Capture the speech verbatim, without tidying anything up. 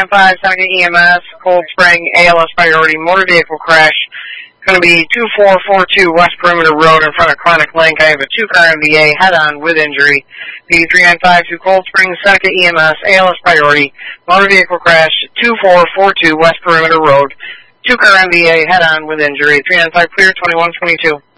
five, Seneca E M S, Cold Spring, A L S priority, motor vehicle crash. Going to be two four four two West Perimeter Road in front of Chronic Link. I have a two-car M V A head-on with injury. P three nine five to Cold Spring, Seneca E M S, A L S priority, motor vehicle crash, two four four two West Perimeter Road. Two-car M V A head-on with injury. three nine five clear, twenty-one twenty-two.